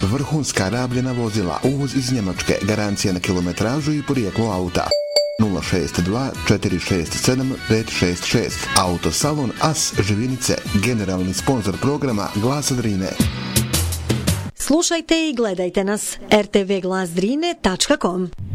vrhunska rabljena vozila, uvoz iz Njemačke, garancija na kilometražu i porijeklo auta. 062 467 566. Autosalon As Živinice, generalni sponzor programa Glasa Drine. Slušajte i gledajte nas rtvglasdrine.com.